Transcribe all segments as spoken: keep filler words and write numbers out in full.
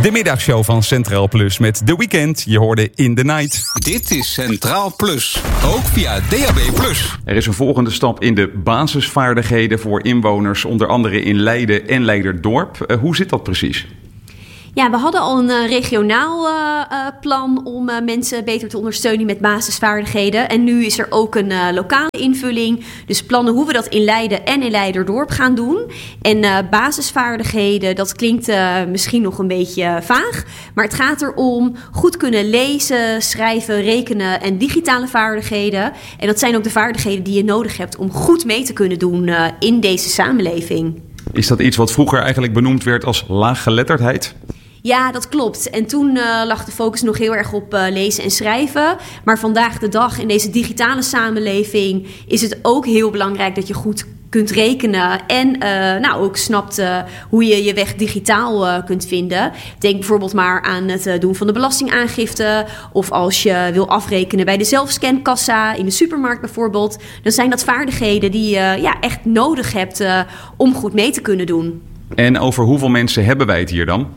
De middagshow van Centraal Plus met The Weeknd. Je hoorde In The Night. Dit is Centraal Plus, ook via D A B plus. Er is een volgende stap in de basisvaardigheden voor inwoners, onder andere in Leiden en Leiderdorp. Uh, hoe zit dat precies? Ja, we hadden al een uh, regionaal uh, uh, plan om uh, mensen beter te ondersteunen met basisvaardigheden. En nu is er ook een uh, lokale invulling. Dus plannen hoe we dat in Leiden en in Leiderdorp gaan doen. En uh, basisvaardigheden, dat klinkt uh, misschien nog een beetje vaag. Maar het gaat erom goed kunnen lezen, schrijven, rekenen en digitale vaardigheden. En dat zijn ook de vaardigheden die je nodig hebt om goed mee te kunnen doen uh, in deze samenleving. Is dat iets wat vroeger eigenlijk benoemd werd als laaggeletterdheid? Ja, dat klopt. En toen uh, lag de focus nog heel erg op uh, lezen en schrijven. Maar vandaag de dag in deze digitale samenleving is het ook heel belangrijk dat je goed kunt rekenen en uh, nou ook snapt uh, hoe je je weg digitaal uh, kunt vinden. Denk bijvoorbeeld maar aan het uh, doen van de belastingaangifte, of als je wil afrekenen bij de zelfscankassa in de supermarkt bijvoorbeeld. Dan zijn dat vaardigheden die je uh, ja, echt nodig hebt uh, om goed mee te kunnen doen. En over hoeveel mensen hebben wij het hier dan?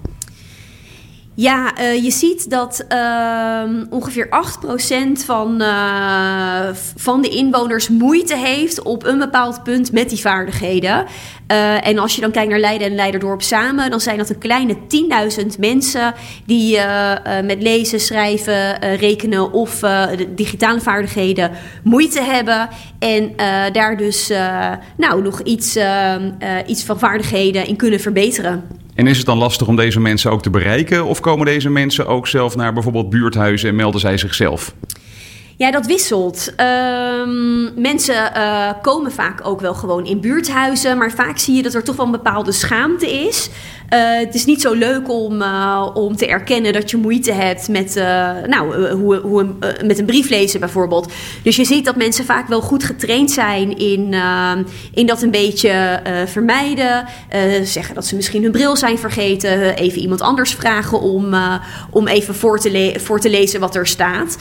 Ja, uh, je ziet dat uh, ongeveer acht procent van, uh, van de inwoners moeite heeft op een bepaald punt met die vaardigheden. Uh, en als je dan kijkt naar Leiden en Leiderdorp samen, dan zijn dat een kleine tienduizend mensen die uh, uh, met lezen, schrijven, uh, rekenen of uh, de digitale vaardigheden moeite hebben. En uh, daar dus uh, nou, nog iets, uh, uh, iets van vaardigheden in kunnen verbeteren. En is het dan lastig om deze mensen ook te bereiken? Of komen deze mensen ook zelf naar bijvoorbeeld buurthuizen en melden zij zichzelf? Ja, dat wisselt. Um, mensen uh, komen vaak ook wel gewoon in buurthuizen, maar vaak zie je dat er toch wel een bepaalde schaamte is. Uh, het is niet zo leuk om, uh, om te erkennen dat je moeite hebt met, uh, nou, uh, hoe, hoe, uh, met een brief lezen bijvoorbeeld. Dus je ziet dat mensen vaak wel goed getraind zijn in, uh, in dat een beetje uh, vermijden. Uh, zeggen dat ze misschien hun bril zijn vergeten. Uh, even iemand anders vragen om, uh, om even voor te, le- voor te lezen wat er staat.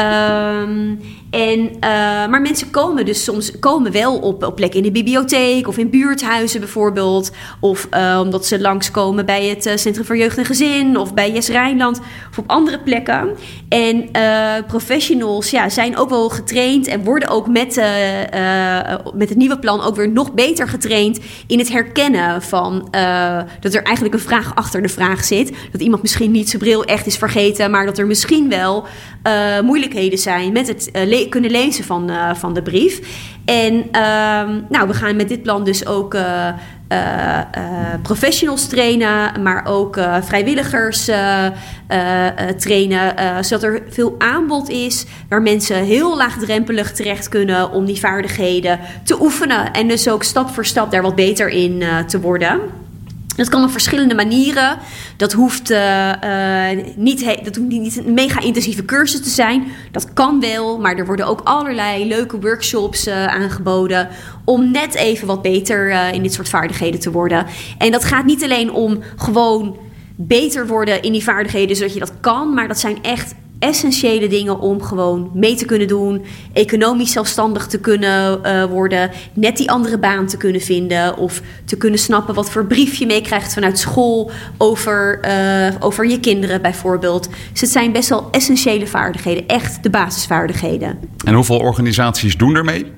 Um, en, uh, maar mensen komen dus soms komen wel op, op plekken in de bibliotheek of in buurthuizen bijvoorbeeld. Of uh, omdat ze langskomen bij het uh, Centrum voor Jeugd en Gezin of bij Yes Rijnland of op andere plekken. En uh, professionals ja, zijn ook wel getraind en worden ook met, uh, uh, met het nieuwe plan ook weer nog beter getraind in het herkennen van uh, dat er eigenlijk een vraag achter de vraag zit. Dat iemand misschien niet zijn bril echt is vergeten, maar dat er misschien wel uh, moeilijkheden zijn met het uh, le- kunnen lezen van, uh, van de brief. En uh, nou, we gaan met dit plan dus ook uh, uh, uh, professionals trainen, maar ook uh, vrijwilligers uh, uh, uh, trainen, uh, zodat er veel aanbod is waar mensen heel laagdrempelig terecht kunnen om die vaardigheden te oefenen en dus ook stap voor stap daar wat beter in uh, te worden. Dat kan op verschillende manieren. Dat hoeft, uh, uh, niet, he- dat hoeft niet een mega intensieve cursus te zijn. Dat kan wel, maar er worden ook allerlei leuke workshops uh, aangeboden om net even wat beter uh, in dit soort vaardigheden te worden. En dat gaat niet alleen om gewoon beter worden in die vaardigheden zodat je dat kan, maar dat zijn echt essentiële dingen om gewoon mee te kunnen doen, economisch zelfstandig te kunnen uh, worden, net die andere baan te kunnen vinden of te kunnen snappen wat voor brief je meekrijgt vanuit school over, uh, over je kinderen bijvoorbeeld. Dus het zijn best wel essentiële vaardigheden, echt de basisvaardigheden. En hoeveel organisaties doen er mee?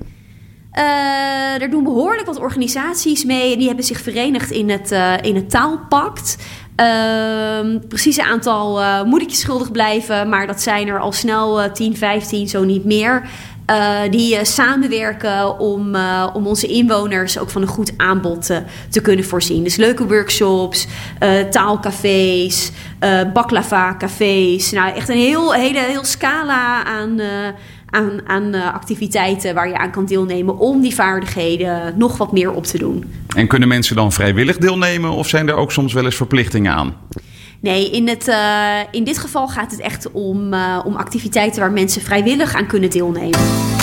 Uh, er doen behoorlijk wat organisaties mee en die hebben zich verenigd in het, uh, in het Taalpact. Uh, precieze aantal uh, moet ik je schuldig blijven, maar dat zijn er al snel uh, tien, vijftien, zo niet meer. Uh, die uh, samenwerken om, uh, om onze inwoners ook van een goed aanbod uh, te kunnen voorzien. Dus leuke workshops, uh, taalcafés, uh, baklava-cafés. Nou, echt een heel, hele heel scala aan, uh, aan, aan uh, activiteiten waar je aan kan deelnemen om die vaardigheden nog wat meer op te doen. En kunnen mensen dan vrijwillig deelnemen of zijn er ook soms wel eens verplichtingen aan? Nee, in, het, uh, in dit geval gaat het echt om, uh, om activiteiten waar mensen vrijwillig aan kunnen deelnemen.